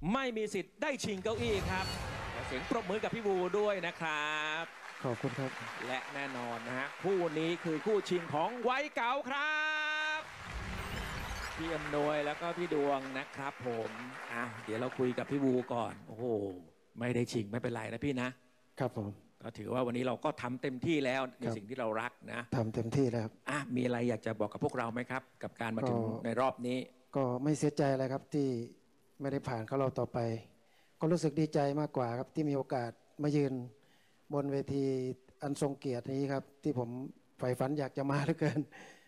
ไม่มีสิทธิ์ได้ชิงเก้าอี้ครับเสียงปรบมือกับพี่บูด้วยนะครับขอบคุณครับและแน่นอนนะฮะคู่นี้คือคู่ชิงของไว้เก๋าครับพี่อำนวยแล้วก็พี่ดวงนะครับผมเดี๋ยวเราคุยกับพี่บูก่อนโอ้โหไม่ได้ชิงไม่เป็นไรนะพี่นะครับผมก็ถือว่าวันนี้เราก็ทำเต็มที่แล้วในสิ่งที่เรารักนะทำเต็มที่แล้วครับมีอะไรอยากจะบอกกับพวกเราไหมครับกับการมาถึงในรอบนี้ก็ไม่เสียใจอะไรครับที่ไม่ได้ผ่านเข้ารอบต่อไปก็รู้สึกดีใจมากกว่าครับที่มีโอกาสมายืนบนเวทีอันทรงเกียรตินี้ครับที่ผมใฝ่ฝันอยากจะมาเหลือเกิน